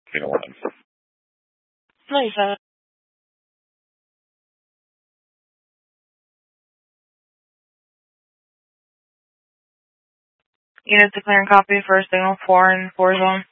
You know what I'm saying? No, you said it. Unit declaring copy for signal 4 and 4 zone.